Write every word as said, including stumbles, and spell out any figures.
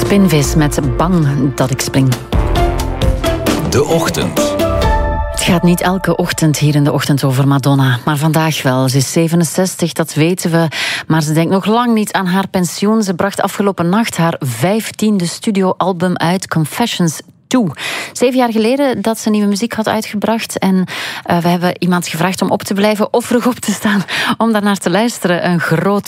Spinvis met Bang dat ik spring. De Ochtend. Het gaat niet elke ochtend hier in de ochtend over Madonna, maar vandaag wel. Ze is zevenenzestig, dat weten we, maar ze denkt nog lang niet aan haar pensioen. Ze bracht afgelopen nacht haar vijftiende studioalbum uit, Confessions toe. Zeven jaar geleden dat ze nieuwe muziek had uitgebracht. En uh, we hebben iemand gevraagd om op te blijven of vroeg op te staan om daarnaar te luisteren. Een groot